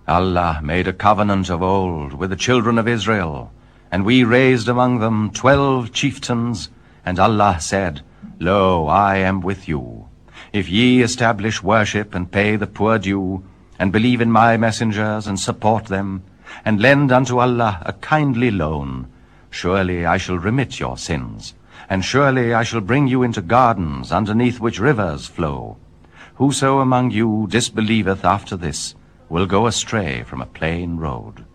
Allah made a covenant of old with the children of Israel, and we raised among them 12 chieftains, and Allah said, Lo, I am with you. If ye establish worship and pay the poor due, and believe in my messengers and support them, and lend unto Allah a kindly loan, surely I shall remit your sins, and surely I shall bring you into gardens underneath which rivers flow. Whoso among you disbelieveth after this will go astray from a plain road.